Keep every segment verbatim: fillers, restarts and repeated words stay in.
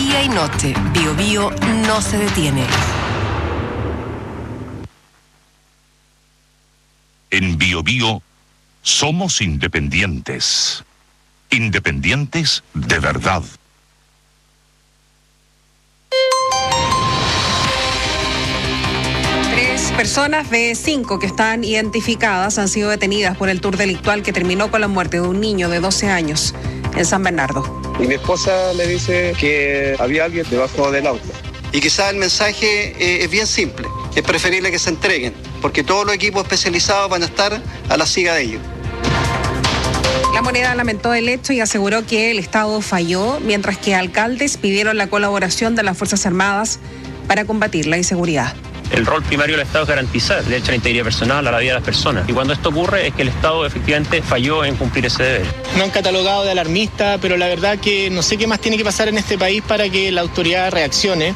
Día y noche, Bío Bío no se detiene. En Bío Bío somos independientes. Independientes de verdad. Tres personas de cinco que están identificadas han sido detenidas por el tour delictual que terminó con la muerte de un niño de doce años en San Bernardo. Y mi esposa le dice que había alguien debajo del auto. Y quizás el mensaje eh, es bien simple. Es preferible que se entreguen, porque todos los equipos especializados van a estar a la siga de ellos. La Moneda lamentó el hecho y aseguró que el Estado falló, mientras que alcaldes pidieron la colaboración de las Fuerzas Armadas para combatir la inseguridad. El rol primario del Estado es garantizar el derecho a la integridad personal, a la vida de las personas. Y cuando esto ocurre es que el Estado efectivamente falló en cumplir ese deber. No han catalogado de alarmista, pero la verdad que no sé qué más tiene que pasar en este país para que la autoridad reaccione.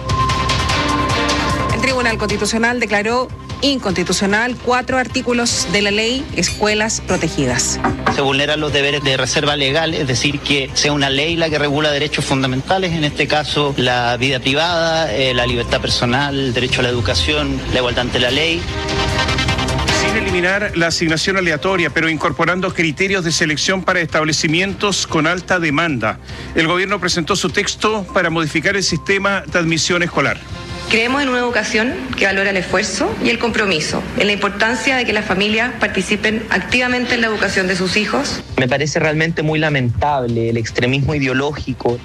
El Tribunal Constitucional declaró inconstitucional cuatro artículos de la ley Escuelas Protegidas. Se vulneran los deberes de reserva legal, es decir, que sea una ley la que regula derechos fundamentales, en este caso la vida privada, eh, la libertad personal, el derecho a la educación, la igualdad ante la ley. Sin eliminar la asignación aleatoria, pero incorporando criterios de selección para establecimientos con alta demanda. El gobierno presentó su texto para modificar el sistema de admisión escolar. Creemos en una educación que valora el esfuerzo y el compromiso, en la importancia de que las familias participen activamente en la educación de sus hijos. Me parece realmente muy lamentable el extremismo ideológico.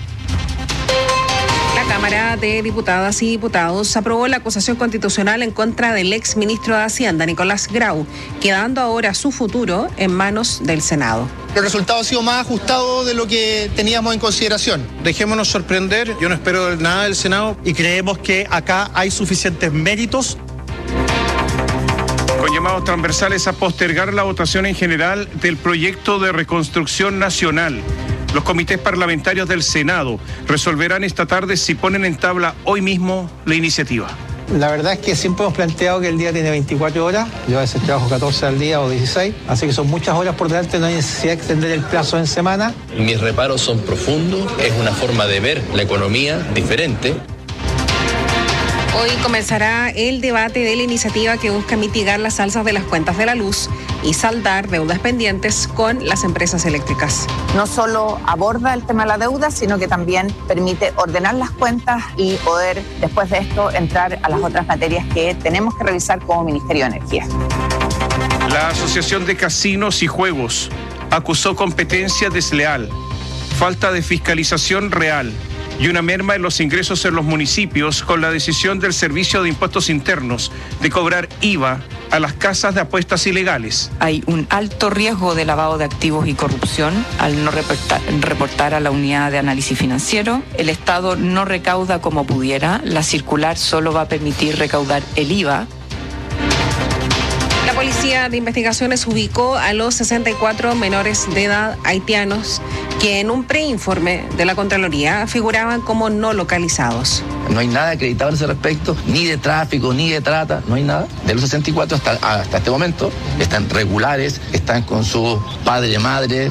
La Cámara de Diputadas y Diputados aprobó la acusación constitucional en contra del ex ministro de Hacienda, Nicolás Grau, quedando ahora su futuro en manos del Senado. El resultado ha sido más ajustado de lo que teníamos en consideración. Dejémonos sorprender, yo no espero nada del Senado y creemos que acá hay suficientes méritos. Con llamados transversales a postergar la votación en general del proyecto de reconstrucción nacional. Los comités parlamentarios del Senado resolverán esta tarde si ponen en tabla hoy mismo la iniciativa. La verdad es que siempre hemos planteado que el día tiene veinticuatro horas, yo a veces trabajo catorce al día o dieciséis, así que son muchas horas por delante, no hay necesidad de extender el plazo en semana. Mis reparos son profundos, es una forma de ver la economía diferente. Hoy comenzará el debate de la iniciativa que busca mitigar las alzas de las cuentas de la luz y saldar deudas pendientes con las empresas eléctricas. No solo aborda el tema de la deuda, sino que también permite ordenar las cuentas y poder, después de esto, entrar a las otras materias que tenemos que revisar como Ministerio de Energía. La Asociación de Casinos y Juegos acusó competencia desleal, falta de fiscalización real y una merma en los ingresos en los municipios con la decisión del Servicio de Impuestos Internos de cobrar I V A a las casas de apuestas ilegales. Hay un alto riesgo de lavado de activos y corrupción al no reportar, reportar a la unidad de análisis financiero. El Estado no recauda como pudiera. La circular solo va a permitir recaudar el I V A. La Policía de Investigaciones ubicó a los sesenta y cuatro menores de edad haitianos que en un preinforme de la Contraloría figuraban como no localizados. No hay nada acreditado en ese respecto, ni de tráfico, ni de trata, no hay nada. De los sesenta y cuatro hasta, hasta este momento están regulares, están con su padre, madre.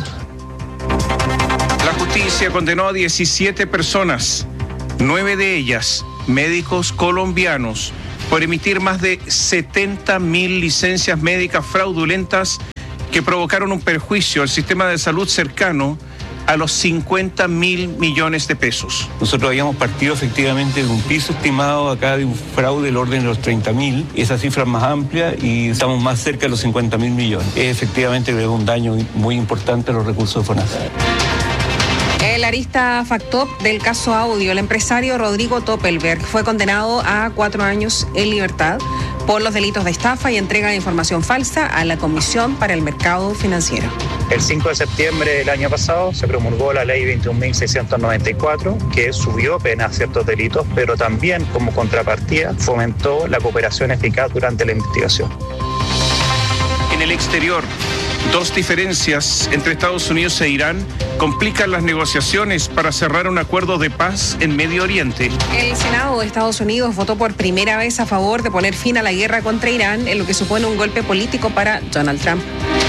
La justicia condenó a diecisiete personas, nueve de ellas médicos colombianos, por emitir más de setenta mil licencias médicas fraudulentas que provocaron un perjuicio al sistema de salud cercano a los cincuenta mil millones de pesos. Nosotros habíamos partido efectivamente de un piso estimado acá de un fraude del orden de los treinta mil, esa cifra es más amplia y estamos más cerca de los cincuenta mil millones. Es efectivamente un daño muy importante a los recursos de FONASA. El arista Factop del caso Audio, el empresario Rodrigo Toppelberg, fue condenado a cuatro años en libertad por los delitos de estafa y entrega de información falsa a la Comisión para el Mercado Financiero. El cinco de septiembre del año pasado se promulgó la ley veintiún mil seiscientos noventa y cuatro, que subió penas a ciertos delitos, pero también como contrapartida fomentó la cooperación eficaz durante la investigación. En el exterior, dos diferencias entre Estados Unidos e Irán complican las negociaciones para cerrar un acuerdo de paz en Medio Oriente. El Senado de Estados Unidos votó por primera vez a favor de poner fin a la guerra contra Irán, en lo que supone un golpe político para Donald Trump.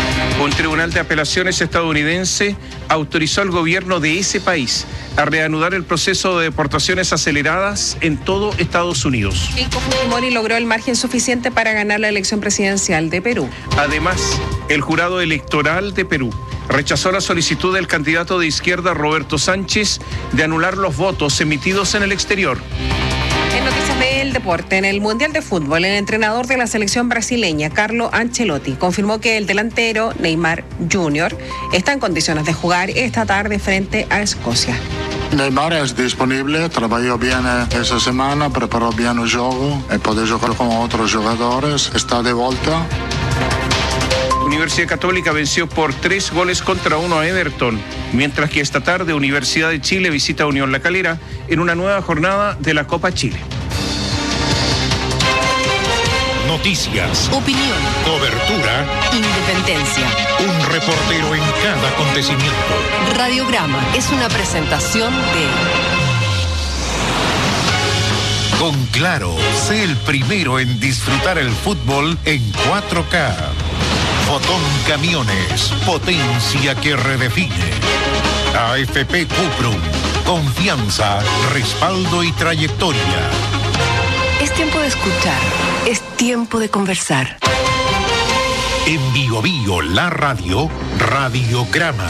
Un tribunal de apelaciones estadounidense autorizó al gobierno de ese país a reanudar el proceso de deportaciones aceleradas en todo Estados Unidos. Keiko Fujimori logró el margen suficiente para ganar la elección presidencial de Perú. Además, el jurado electoral de Perú rechazó la solicitud del candidato de izquierda Roberto Sánchez de anular los votos emitidos en el exterior. En noticias del deporte, en el Mundial de Fútbol, el entrenador de la selección brasileña, Carlo Ancelotti, confirmó que el delantero Neymar junior está en condiciones de jugar esta tarde frente a Escocia. Neymar es disponible, trabajó bien esa semana, preparó bien el juego, puede jugar con otros jugadores, está de vuelta. Universidad Católica venció por tres goles contra uno a Everton, mientras que esta tarde Universidad de Chile visita a Unión La Calera en una nueva jornada de la Copa Chile. Noticias, opinión, cobertura, independencia. Un reportero en cada acontecimiento. Radiograma es una presentación de... Con Claro, sé el primero en disfrutar el fútbol en cuatro K. Fotón Camiones, potencia que redefine. A F P Cuprum, confianza, respaldo y trayectoria. Es tiempo de escuchar, es tiempo de conversar. En Bio Bio, la radio, Radiograma.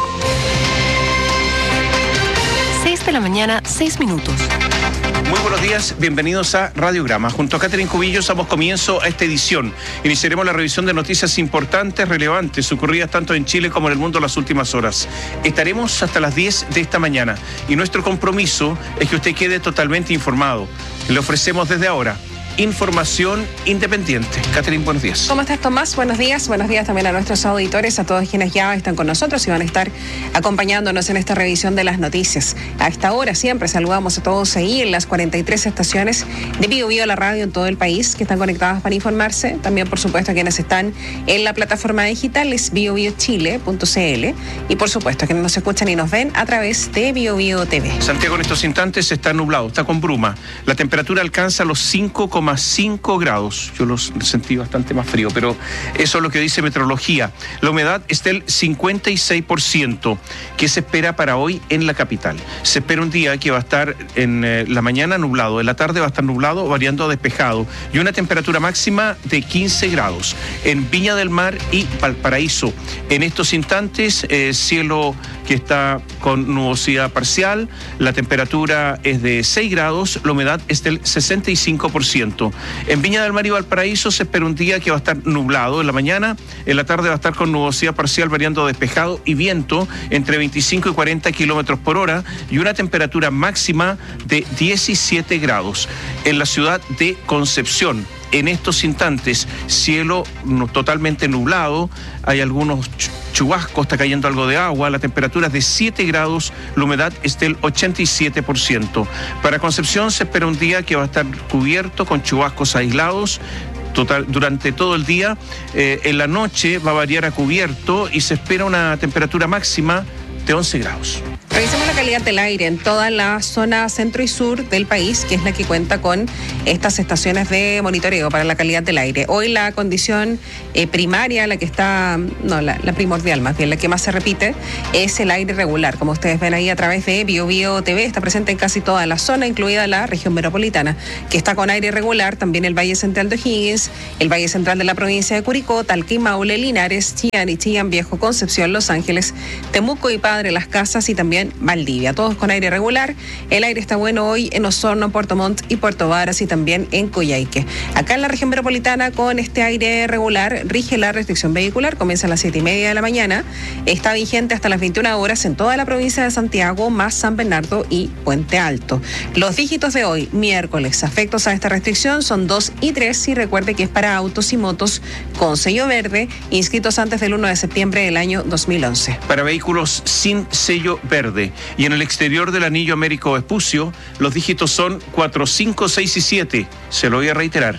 seis de la mañana, seis minutos. Muy buenos días, bienvenidos a Radiograma. Junto a Catherine Cubillos damos comienzo a esta edición. Iniciaremos la revisión de noticias importantes, relevantes, ocurridas tanto en Chile como en el mundo en las últimas horas. Estaremos hasta las diez de esta mañana y nuestro compromiso es que usted quede totalmente informado. Le ofrecemos desde ahora información independiente. Catherine, buenos días. ¿Cómo estás, Tomás? Buenos días. Buenos días también a nuestros auditores, a todos quienes ya están con nosotros y van a estar acompañándonos en esta revisión de las noticias. A esta hora siempre saludamos a todos ahí en las cuarenta y tres estaciones de Bio Bio, la radio en todo el país, que están conectadas para informarse. También, por supuesto, a quienes están en la plataforma digital es bio bio chile punto c l y, por supuesto, a quienes nos escuchan y nos ven a través de Bio Bio T V. Santiago en estos instantes está nublado, está con bruma. La temperatura alcanza los cinco coma cinco grados. Yo los sentí bastante más frío, pero eso es lo que dice meteorología. La humedad está del cincuenta y seis por ciento. ¿Qué se espera para hoy en la capital? Se espera un día que va a estar en eh, la mañana nublado, en la tarde va a estar nublado, variando a despejado, y una temperatura máxima de quince grados. En Viña del Mar y Valparaíso, en estos instantes, eh, cielo que está con nubosidad parcial, la temperatura es de seis grados, la humedad es del sesenta y cinco por ciento. En Viña del Mar y Valparaíso se espera un día que va a estar nublado en la mañana, en la tarde va a estar con nubosidad parcial, variando a despejado y viento entre veinticinco y cuarenta kilómetros por hora y una temperatura máxima de diecisiete grados. En la ciudad de Concepción, en estos instantes, cielo totalmente nublado, hay algunos chubascos, está cayendo algo de agua, la temperatura es de siete grados, la humedad es del ochenta y siete por ciento. Para Concepción se espera un día que va a estar cubierto con chubascos aislados total, durante todo el día. Eh, en la noche va a variar a cubierto y se espera una temperatura máxima de once grados. Revisemos la calidad del aire en toda la zona centro y sur del país, que es la que cuenta con estas estaciones de monitoreo para la calidad del aire. Hoy la condición eh, primaria, la que está, no, la, la primordial más bien, la que más se repite, es el aire regular. Como ustedes ven ahí a través de Bio Bio T V, está presente en casi toda la zona, incluida la región metropolitana, que está con aire regular, también el Valle Central de O'Higgins, el Valle Central de la provincia de Curicó, Talca y Maule, Linares, Chillán y Chillán Viejo, Concepción, Los Ángeles, Temuco y Padre Las Casas y también Valdivia, todos con aire regular. El aire está bueno hoy en Osorno, Puerto Montt y Puerto Varas y también en Coyhaique. Acá en la región metropolitana, con este aire regular, rige la restricción vehicular, comienza a las siete y media de la mañana, está vigente hasta las veintiuna horas en toda la provincia de Santiago, más San Bernardo y Puente Alto. Los dígitos de hoy, miércoles, afectos a esta restricción son dos y tres, y recuerde que es para autos y motos con sello verde, inscritos antes del uno de septiembre del año dos mil once. Para vehículos sin sello verde y en el exterior del anillo Américo Vespucio, los dígitos son cuatro, cinco, seis y siete. Se lo voy a reiterar.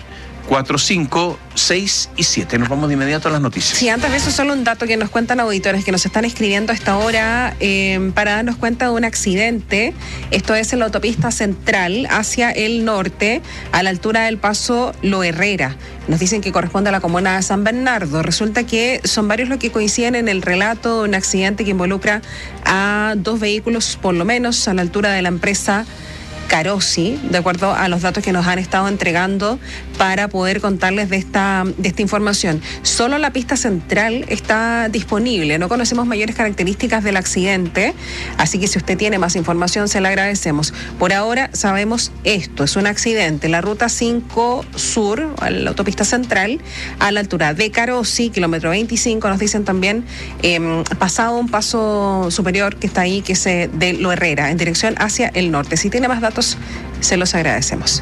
cuatro, cinco, seis y siete. Nos vamos de inmediato a las noticias. Sí, antes de eso, solo un dato que nos cuentan auditores que nos están escribiendo a esta hora eh, para darnos cuenta de un accidente. Esto es en la autopista central hacia el norte, a la altura del paso Lo Herrera. Nos dicen que corresponde a la comuna de San Bernardo. Resulta que son varios los que coinciden en el relato de un accidente que involucra a dos vehículos, por lo menos, a la altura de la empresa Carosi, de acuerdo a los datos que nos han estado entregando para poder contarles de esta, de esta información. Solo la pista central está disponible, no conocemos mayores características del accidente, así que si usted tiene más información se la agradecemos. Por ahora sabemos esto, es un accidente, la ruta cinco Sur, a la autopista central, a la altura de Carosi, kilómetro veinticinco, nos dicen también, eh, pasado un paso superior que está ahí, que es de Lo Herrera, en dirección hacia el norte. Si tiene más datos, se los agradecemos.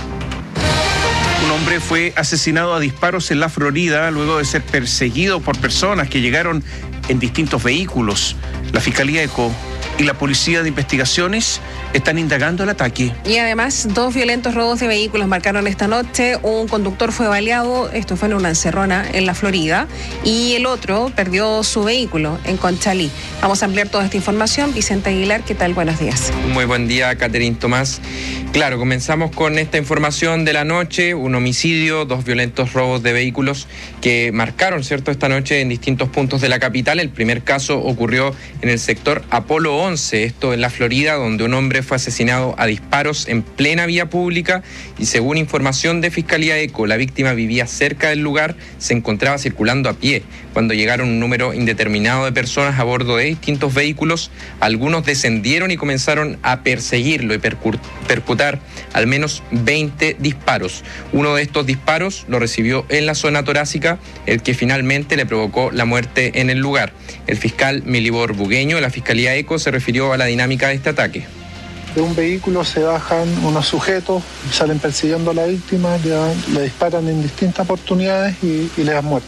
Un hombre fue asesinado a disparos en la Florida luego de ser perseguido por personas que llegaron en distintos vehículos. La Fiscalía ECO y la Policía de Investigaciones están indagando el ataque. Y además, dos violentos robos de vehículos marcaron esta noche. Un conductor fue baleado, esto fue en una encerrona en la Florida, y el otro perdió su vehículo en Conchalí. Vamos a ampliar toda esta información. Vicente Aguilar, ¿qué tal? Buenos días. Muy buen día, Catherine Tomás. Claro, comenzamos con esta información de la noche, un homicidio, dos violentos robos de vehículos que marcaron, ¿cierto?, esta noche en distintos puntos de la capital. El primer caso ocurrió en el sector Apolo once, esto en la Florida, donde un hombre fue asesinado a disparos en plena vía pública y según información de Fiscalía ECO, la víctima vivía cerca del lugar, se encontraba circulando a pie cuando llegaron un número indeterminado de personas a bordo de distintos vehículos. Algunos descendieron y comenzaron a perseguirlo y percutar al menos veinte disparos. Uno de estos disparos lo recibió en la zona torácica, el que finalmente le provocó la muerte en el lugar. El fiscal Milibor Bugueño de la Fiscalía ECO se refirió a la dinámica de este ataque. De un vehículo se bajan unos sujetos, salen persiguiendo a la víctima, le, le disparan en distintas oportunidades y, y le dan muerte.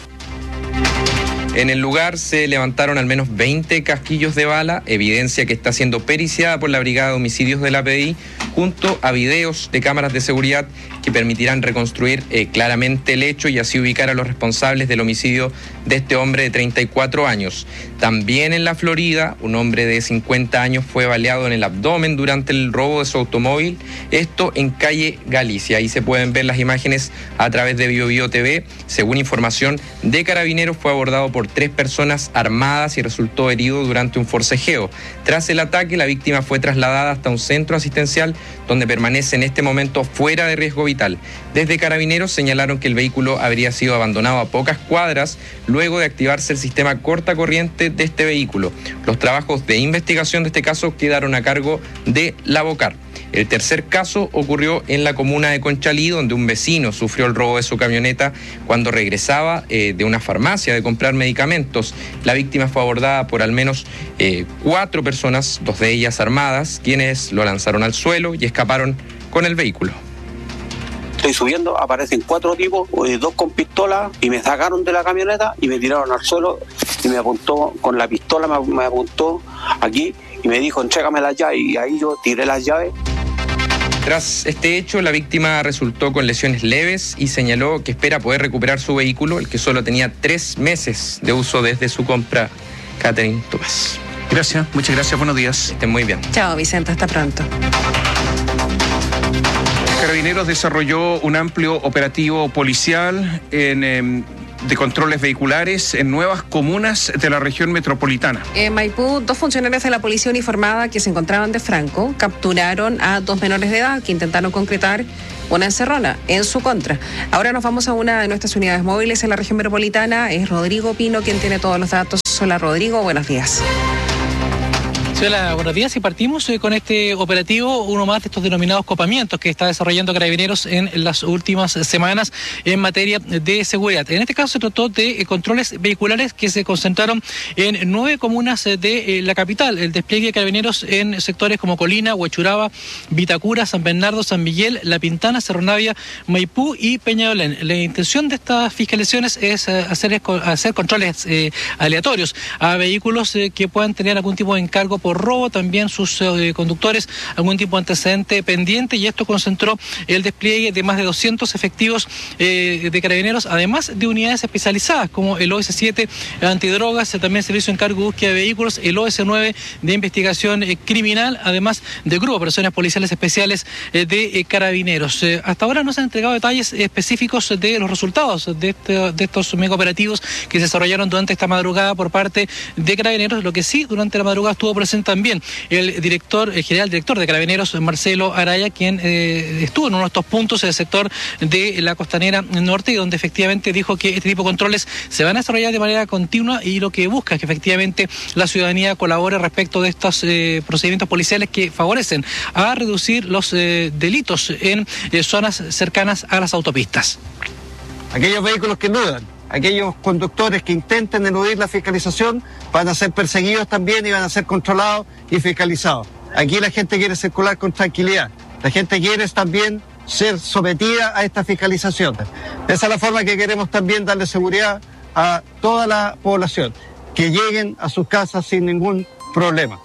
En el lugar se levantaron al menos veinte casquillos de bala, evidencia que está siendo periciada por la Brigada de Homicidios de la P D I, junto a videos de cámaras de seguridad que permitirán reconstruir eh, claramente el hecho y así ubicar a los responsables del homicidio de este hombre de treinta y cuatro años. También en la Florida, un hombre de cincuenta años fue baleado en el abdomen durante el robo de su automóvil, esto en calle Galicia. Ahí se pueden ver las imágenes a través de Bio Bio T V. Según información de Carabineros, fue abordado por tres personas armadas y resultó herido durante un forcejeo. Tras el ataque, la víctima fue trasladada hasta un centro asistencial donde permanece en este momento fuera de riesgo vital. Desde Carabineros señalaron que el vehículo habría sido abandonado a pocas cuadras luego de activarse el sistema corta corriente de este vehículo. Los trabajos de investigación de este caso quedaron a cargo de la Bocar. El tercer caso ocurrió en la comuna de Conchalí, donde un vecino sufrió el robo de su camioneta cuando regresaba eh, de una farmacia de comprar medicamentos. La víctima fue abordada por al menos eh, cuatro personas, dos de ellas armadas, quienes lo lanzaron al suelo y escaparon con el vehículo. Estoy subiendo, aparecen cuatro tipos, dos con pistola, y me sacaron de la camioneta y me tiraron al suelo y me apuntó, con la pistola me, me apuntó aquí y me dijo, entrégame las llaves, y ahí yo tiré las llaves. Tras este hecho, la víctima resultó con lesiones leves y señaló que espera poder recuperar su vehículo, el que solo tenía tres meses de uso desde su compra. Catherine Tomás. Gracias, muchas gracias, buenos días. Estén muy bien. Chao, Vicente, hasta pronto. Carabineros desarrolló un amplio operativo policial en, eh, de controles vehiculares en nuevas comunas de la región metropolitana. En Maipú, dos funcionarios de la policía uniformada que se encontraban de Franco capturaron a dos menores de edad que intentaron concretar una encerrona en su contra. Ahora nos vamos a una de nuestras unidades móviles en la región metropolitana. Es Rodrigo Pino quien tiene todos los datos. Hola, Rodrigo, buenos días. Hola, buenos días, y partimos eh, con este operativo, uno más de estos denominados copamientos que está desarrollando Carabineros en las últimas semanas en materia de seguridad. En este caso se trató de eh, controles vehiculares que se concentraron en nueve comunas eh, de eh, la capital. El despliegue de Carabineros en sectores como Colina, Huechuraba, Vitacura, San Bernardo, San Miguel, La Pintana, Cerro Navia, Maipú y Peñalolén. La intención de estas fiscalizaciones es eh, hacer, hacer controles eh, aleatorios a vehículos eh, que puedan tener algún tipo de encargo por por robo, también sus eh, conductores algún tipo de antecedente pendiente, y esto concentró el despliegue de más de doscientos efectivos eh, de carabineros, además de unidades especializadas como el O S siete antidrogas, también el Servicio de Encargo de Búsqueda de Vehículos, el O S nueve de investigación eh, criminal, además de grupo de operaciones policiales especiales eh, de eh, carabineros. Eh, hasta ahora no se han entregado detalles específicos de los resultados de, este, de estos mega operativos que se desarrollaron durante esta madrugada por parte de carabineros. Lo que sí, durante la madrugada estuvo presente también el director, el general director de carabineros, Marcelo Araya, quien eh, estuvo en uno de estos puntos en el sector de la Costanera Norte, y donde efectivamente dijo que este tipo de controles se van a desarrollar de manera continua, y lo que busca es que efectivamente la ciudadanía colabore respecto de estos eh, procedimientos policiales que favorecen a reducir los eh, delitos en eh, zonas cercanas a las autopistas. Aquellos vehículos que eludan, aquellos conductores que intenten eludir la fiscalización van a ser perseguidos también y van a ser controlados y fiscalizados. Aquí la gente quiere circular con tranquilidad. La gente quiere también ser sometida a esta fiscalización. Esa es la forma que queremos también darle seguridad a toda la población, que lleguen a sus casas sin ningún problema.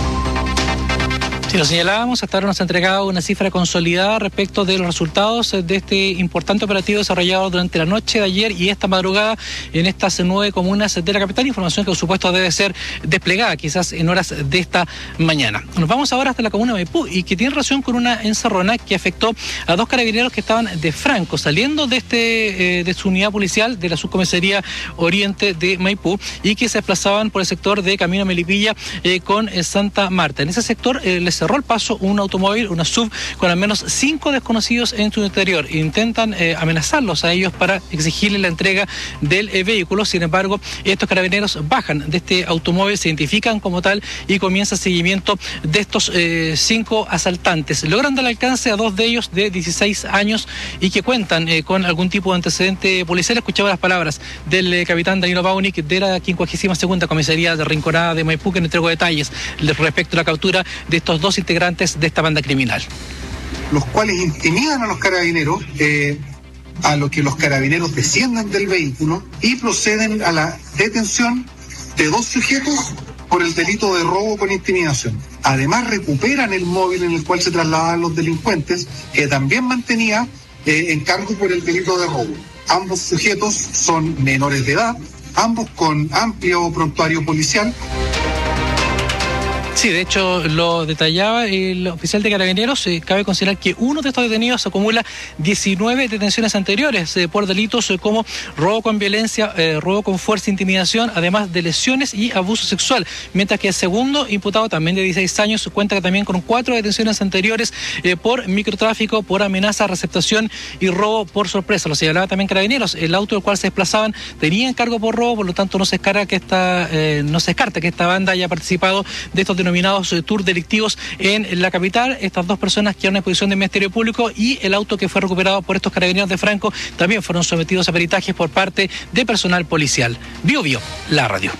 Si lo señalábamos, hasta ahora nos ha entregado una cifra consolidada respecto de los resultados de este importante operativo desarrollado durante la noche de ayer y esta madrugada en estas nueve comunas de la capital, información que por supuesto debe ser desplegada quizás en horas de esta mañana. Nos vamos ahora hasta la comuna de Maipú, y que tiene relación con una encerrona que afectó a dos carabineros que estaban de Franco, saliendo de, este, eh, de su unidad policial de la subcomisaría Oriente de Maipú, y que se desplazaban por el sector de Camino Melipilla eh, con eh, Santa Marta. En ese sector eh, les cerró el paso un automóvil, una S U V, con al menos cinco desconocidos en su interior. Intentan eh, amenazarlos a ellos para exigirles la entrega del eh, vehículo. Sin embargo, estos carabineros bajan de este automóvil, se identifican como tal y comienza el seguimiento de estos eh, cinco asaltantes. Logran dar alcance a dos de ellos de dieciséis años y que cuentan eh, con algún tipo de antecedente policial. Escuchaba las palabras del eh, capitán Danilo Baunic de la quincuagésima segunda comisaría de Rinconada de Maipú, que entregó detalles respecto a la captura de estos dos integrantes de esta banda criminal. Los cuales intimidan a los carabineros, eh, a lo que los carabineros desciendan del vehículo y proceden a la detención de dos sujetos por el delito de robo con intimidación. Además, recuperan el móvil en el cual se trasladaban los delincuentes, que también mantenía eh, encargo por el delito de robo. Ambos sujetos son menores de edad, ambos con amplio prontuario policial. Sí, de hecho lo detallaba el oficial de Carabineros. Eh, cabe considerar que uno de estos detenidos acumula diecinueve detenciones anteriores eh, por delitos eh, como robo con violencia, eh, robo con fuerza, intimidación, además de lesiones y abuso sexual. Mientras que el segundo imputado, también de dieciséis años, cuenta también con cuatro detenciones anteriores eh, por microtráfico, por amenaza, receptación y robo por sorpresa. Lo señalaba también Carabineros. El auto del cual se desplazaban tenía encargo por robo, por lo tanto no se descarta que esta, eh, no se descarta que esta banda haya participado de estos denominados tours delictivos en la capital. Estas dos personas quedaron en exposición del Ministerio Público, y el auto que fue recuperado por estos carabineros de Franco también fueron sometidos a peritajes por parte de personal policial. Bio Bio, la radio.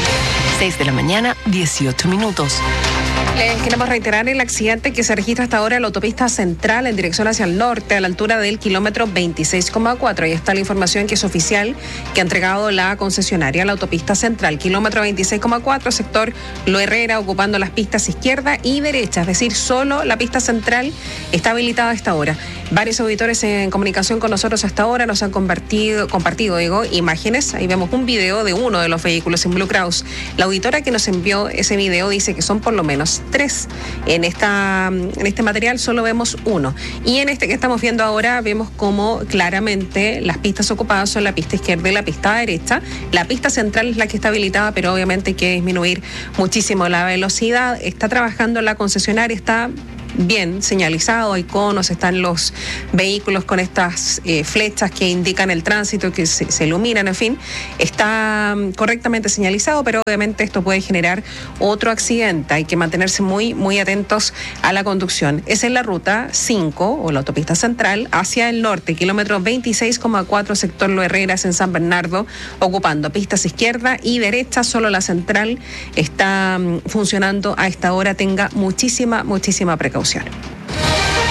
seis de la mañana, dieciocho minutos. Les queremos reiterar el accidente que se registra hasta ahora en la autopista central en dirección hacia el norte, a la altura del kilómetro veintiséis coma cuatro. Ahí está la información que es oficial que ha entregado la concesionaria. La autopista central, kilómetro veintiséis coma cuatro, sector Lo Herrera, ocupando las pistas izquierda y derecha, es decir, solo la pista central está habilitada a esta hora. Varios auditores en comunicación con nosotros hasta ahora nos han compartido, compartido digo, imágenes. Ahí vemos un video de uno de los vehículos involucrados. La auditora que nos envió ese video dice que son por lo menos tres. En, esta, en este material solo vemos uno. Y en este que estamos viendo ahora vemos como claramente las pistas ocupadas son la pista izquierda y la pista derecha. La pista central es la que está habilitada, pero obviamente hay que disminuir muchísimo la velocidad. Está trabajando la concesionaria, está bien señalizado, hay conos, están los vehículos con estas eh, flechas que indican el tránsito, que se, se iluminan, en fin, está um, correctamente señalizado, pero obviamente esto puede generar otro accidente. Hay que mantenerse muy, muy atentos a la conducción. Es en la ruta cinco o la autopista central hacia el norte, kilómetro veintiséis coma cuatro, sector Lo Herreras en San Bernardo, ocupando pistas izquierda y derecha. Solo la central está um, funcionando a esta hora. Tenga muchísima, muchísima precaución.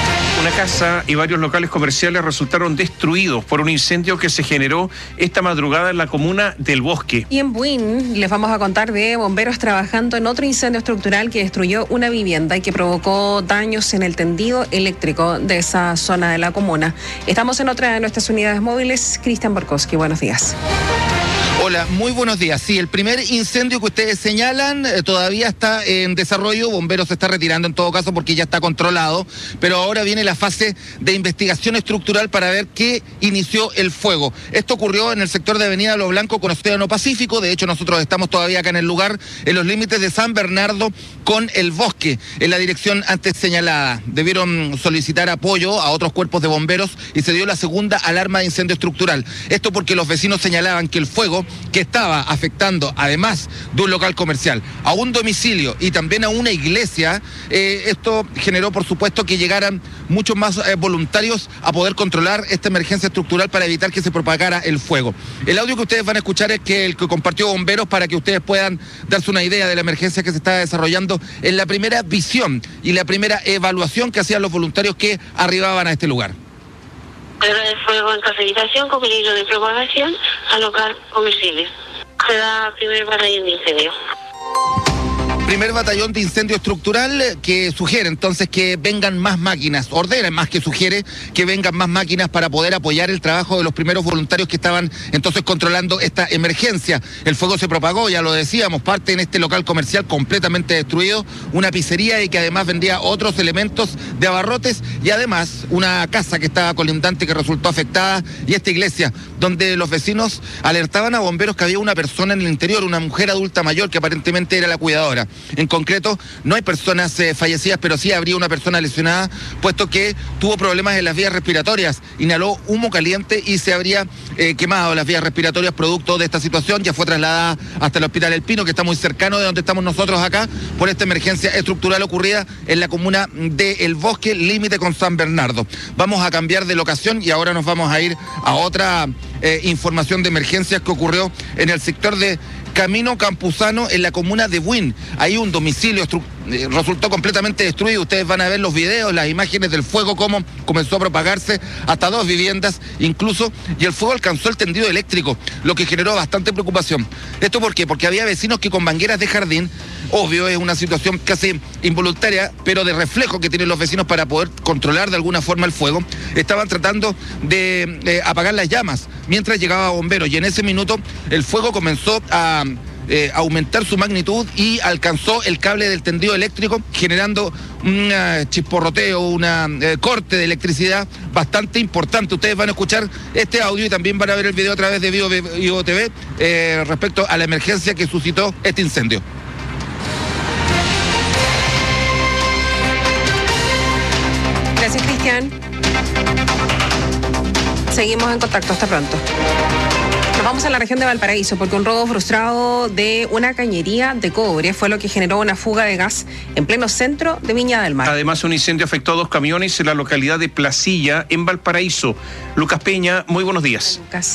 Una casa y varios locales comerciales resultaron destruidos por un incendio que se generó esta madrugada en la comuna del Bosque. Y en Buin les vamos a contar de bomberos trabajando en otro incendio estructural que destruyó una vivienda y que provocó daños en el tendido eléctrico de esa zona de la comuna. Estamos en otra de nuestras unidades móviles. Cristian Borkowski, buenos días. Hola, muy buenos días. Sí, el primer incendio que ustedes señalan eh, todavía está en desarrollo. Bomberos se está retirando en todo caso porque ya está controlado, pero ahora viene la fase de investigación estructural para ver qué inició el fuego. Esto ocurrió en el sector de Avenida Lo Blanco con Océano Pacífico. De hecho, nosotros estamos todavía acá en el lugar, en los límites de San Bernardo con el Bosque, en la dirección antes señalada. Debieron solicitar apoyo a otros cuerpos de bomberos y se dio la segunda alarma de incendio estructural. Esto porque los vecinos señalaban que el fuego que estaba afectando, además de un local comercial, a un domicilio y también a una iglesia, eh, esto generó, por supuesto, que llegaran muchos más eh, voluntarios a poder controlar esta emergencia estructural para evitar que se propagara el fuego. El audio que ustedes van a escuchar es que el que compartió Bomberos para que ustedes puedan darse una idea de la emergencia que se está desarrollando en la primera visión y la primera evaluación que hacían los voluntarios que arribaban a este lugar. El fuego en casa habitación con peligro de propagación al local comercial. Se da primer batallón de incendio. Primer batallón de incendio estructural que sugiere entonces que vengan más máquinas, ordena más que sugiere que vengan más máquinas para poder apoyar el trabajo de los primeros voluntarios que estaban entonces controlando esta emergencia. El fuego se propagó, ya lo decíamos, parte en este local comercial completamente destruido, una pizzería y que además vendía otros elementos de abarrotes y además una casa que estaba colindante que resultó afectada y esta iglesia donde los vecinos alertaban a bomberos que había una persona en el interior, una mujer adulta mayor que aparentemente era la cuidadora. En concreto, no hay personas eh, fallecidas, pero sí habría una persona lesionada, puesto que tuvo problemas en las vías respiratorias, inhaló humo caliente y se habría eh, quemado las vías respiratorias producto de esta situación. Ya fue trasladada hasta el Hospital El Pino, que está muy cercano de donde estamos nosotros acá, por esta emergencia estructural ocurrida en la comuna de El Bosque, límite con San Bernardo. Vamos a cambiar de locación y ahora nos vamos a ir a otra eh, información de emergencias que ocurrió en el sector de Camino Campuzano en la comuna de Buin. Ahí un domicilio eh, resultó completamente destruido. Ustedes van a ver los videos, las imágenes del fuego, cómo comenzó a propagarse hasta dos viviendas incluso, y el fuego alcanzó el tendido eléctrico, lo que generó bastante preocupación. ¿Esto por qué? Porque había vecinos que con mangueras de jardín, obvio, es una situación casi involuntaria, pero de reflejo que tienen los vecinos para poder controlar de alguna forma el fuego, estaban tratando de eh, apagar las llamas mientras llegaba bomberos, y en ese minuto el fuego comenzó a Eh, aumentar su magnitud y alcanzó el cable del tendido eléctrico, generando un uh, chisporroteo, un uh, corte de electricidad bastante importante. Ustedes van a escuchar este audio y también van a ver el video a través de Vivo, Vivo T V eh, respecto a la emergencia que suscitó este incendio. Gracias, Cristian. Seguimos en contacto. Hasta pronto. Nos vamos a la región de Valparaíso porque un robo frustrado de una cañería de cobre fue lo que generó una fuga de gas en pleno centro de Viña del Mar. Además, un incendio afectó a dos camiones en la localidad de Placilla, en Valparaíso. Lucas Peña, muy buenos días. Hola, Lucas.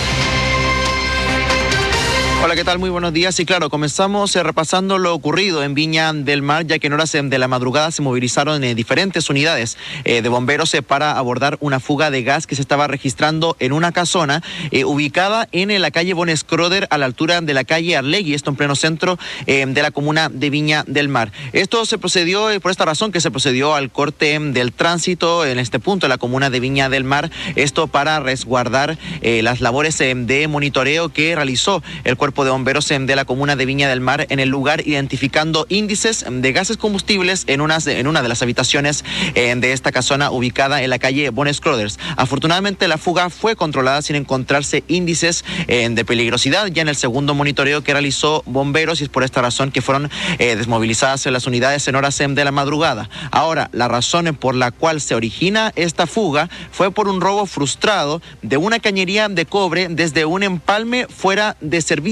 Hola, ¿qué tal? Muy buenos días. Y claro, comenzamos eh, repasando lo ocurrido en Viña del Mar, ya que en horas eh, de la madrugada se movilizaron eh, diferentes unidades eh, de bomberos eh, para abordar una fuga de gas que se estaba registrando en una casona eh, ubicada en eh, la calle Von Scroder, a la altura de la calle Arlegui, esto en pleno centro eh, de la comuna de Viña del Mar. Esto se procedió, eh, por esta razón que se procedió al corte eh, del tránsito en este punto de la comuna de Viña del Mar, esto para resguardar eh, las labores eh, de monitoreo que realizó el cuerpo de bomberos de la comuna de Viña del Mar en el lugar, identificando índices de gases combustibles en, unas, en una de las habitaciones eh, de esta casona ubicada en la calle Von Scroder. Afortunadamente la fuga fue controlada sin encontrarse índices eh, de peligrosidad ya en el segundo monitoreo que realizó bomberos, y es por esta razón que fueron eh, desmovilizadas las unidades en horas de la madrugada. Ahora, la razón por la cual se origina esta fuga fue por un robo frustrado de una cañería de cobre desde un empalme fuera de servicio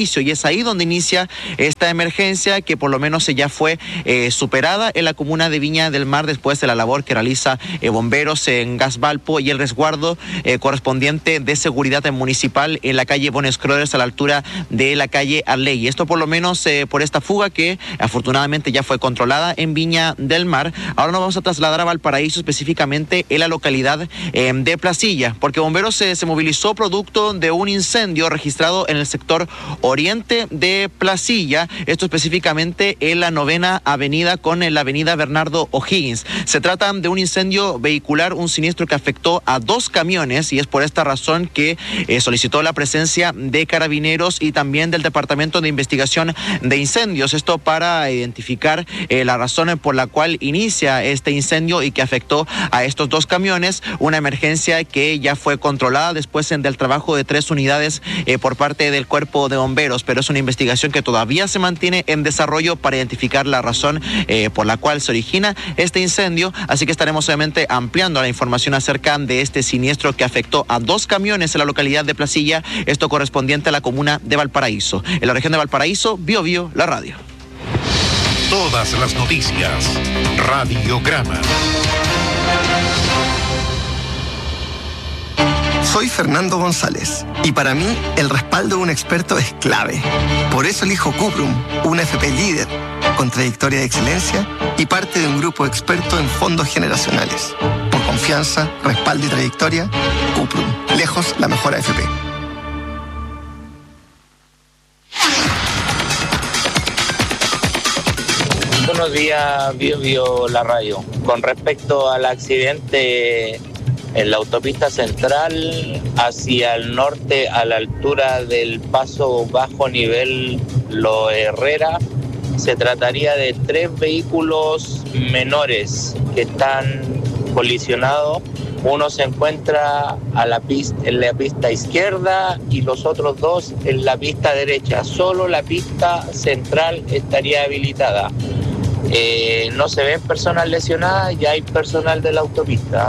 inicio, y es ahí donde inicia esta emergencia que por lo menos ya fue eh, superada en la comuna de Viña del Mar después de la labor que realiza eh, bomberos en Gasvalpo y el resguardo eh, correspondiente de seguridad municipal en la calle Bones Crothers a la altura de la calle Arley. Esto por lo menos eh, por esta fuga que afortunadamente ya fue controlada en Viña del Mar. Ahora nos vamos a trasladar a Valparaíso, específicamente en la localidad eh, de Placilla, porque bomberos eh, se movilizó producto de un incendio registrado en el sector oriente de Placilla, esto específicamente en la novena avenida con la avenida Bernardo O'Higgins. Se trata de un incendio vehicular, un siniestro que afectó a dos camiones, y es por esta razón que eh, solicitó la presencia de carabineros y también del Departamento de Investigación de Incendios, esto para identificar eh, la razón por la cual inicia este incendio y que afectó a estos dos camiones, una emergencia que ya fue controlada después del trabajo de tres unidades eh, por parte del Cuerpo de Bomberos, pero es una investigación que todavía se mantiene en desarrollo para identificar la razón eh, por la cual se origina este incendio, así que estaremos obviamente ampliando la información acerca de este siniestro que afectó a dos camiones en la localidad de Placilla, esto correspondiente a la comuna de Valparaíso. En la región de Valparaíso, Bio Bio, la radio. Todas las noticias, Radiograma. Soy Fernando González y para mí el respaldo de un experto es clave. Por eso elijo Cuprum, una F P líder, con trayectoria de excelencia y parte de un grupo experto en fondos generacionales. Por confianza, respaldo y trayectoria, Cuprum, lejos la mejor A F P. Buenos días, Bio Bio, la radio. Con respecto al accidente en la autopista central hacia el norte a la altura del paso bajo nivel Lo Herrera, se trataría de tres vehículos menores que están colisionados. Uno se encuentra a la pista, en la pista izquierda y los otros dos en la pista derecha. Solo la pista central estaría habilitada. Eh, no se ven personas lesionadas, ya hay personal de la autopista.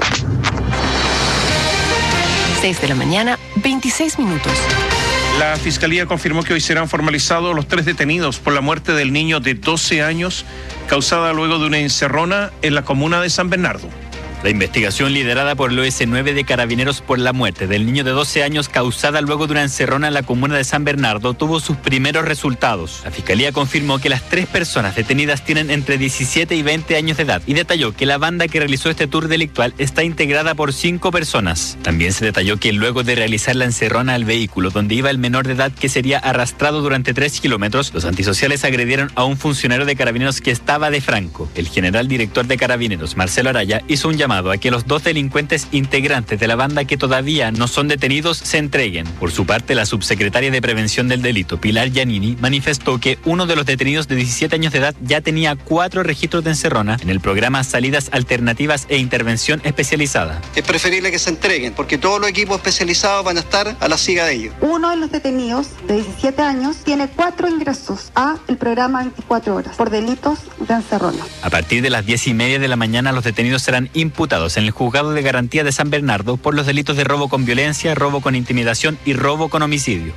seis de la mañana, veintiséis minutos. La Fiscalía confirmó que hoy serán formalizados los tres detenidos por la muerte del niño de doce años causada luego de una encerrona en la comuna de San Bernardo. La investigación liderada por el O S nueve de Carabineros por la muerte del niño de doce años causada luego de una encerrona en la comuna de San Bernardo tuvo sus primeros resultados. La Fiscalía confirmó que las tres personas detenidas tienen entre diecisiete y veinte años de edad y detalló que la banda que realizó este tour delictual está integrada por cinco personas. También se detalló que luego de realizar la encerrona al vehículo donde iba el menor de edad que sería arrastrado durante tres kilómetros, los antisociales agredieron a un funcionario de Carabineros que estaba de franco. El general director de Carabineros, Marcelo Araya, hizo un llamado a que los dos delincuentes integrantes de la banda que todavía no son detenidos se entreguen. Por su parte, la subsecretaria de Prevención del Delito, Pilar Giannini, manifestó que uno de los detenidos de diecisiete años de edad ya tenía cuatro registros de encerrona en el programa Salidas Alternativas e Intervención Especializada. Es preferible que se entreguen porque todos los equipos especializados van a estar a la siga de ellos. Uno de los detenidos de diecisiete años tiene cuatro ingresos a el programa veinticuatro horas por delitos de encerrona. A partir de las diez y media de la mañana, los detenidos serán imputados en el Juzgado de Garantía de San Bernardo por los delitos de robo con violencia, robo con intimidación y robo con homicidio.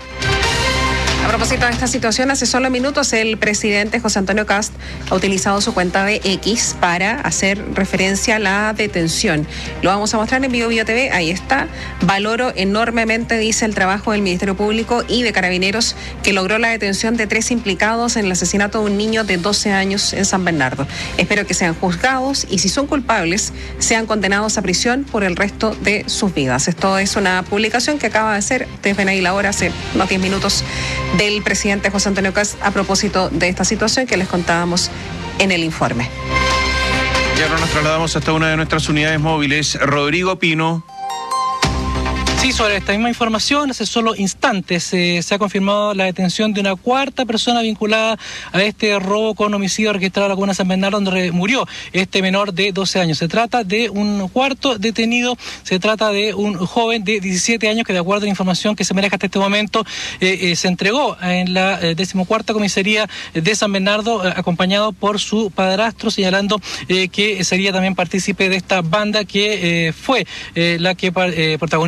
A propósito de esta situación, hace solo minutos el presidente José Antonio Kast ha utilizado su cuenta de X para hacer referencia a la detención. Lo vamos a mostrar en Bio Bio T V, ahí está. Valoro enormemente, dice, el trabajo del Ministerio Público y de Carabineros que logró la detención de tres implicados en el asesinato de un niño de doce años en San Bernardo. Espero que sean juzgados y si son culpables sean condenados a prisión por el resto de sus vidas. Esto es una publicación que acaba de hacer, ustedes ven ahí la hora, hace unos diez minutos, del presidente José Antonio Kast a propósito de esta situación que les contábamos en el informe. Y ahora nos trasladamos hasta una de nuestras unidades móviles. Rodrigo Pino. Sí, sobre esta misma información, hace solo instantes eh, se ha confirmado la detención de una cuarta persona vinculada a este robo con homicidio registrado en la comuna de San Bernardo, donde murió este menor de doce años. Se trata de un cuarto detenido, se trata de un joven de diecisiete años que, de acuerdo a la información que se maneja hasta este momento, eh, eh, se entregó en la eh, decimocuarta comisaría de San Bernardo, eh, acompañado por su padrastro, señalando eh, que sería también partícipe de esta banda que eh, fue eh, la que eh, protagonizó